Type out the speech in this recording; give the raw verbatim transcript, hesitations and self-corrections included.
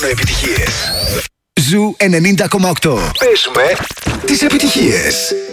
Επιτυχίες. Ζου ενενήντα κόμμα οκτώ. Παίζουμε τις επιτυχίες.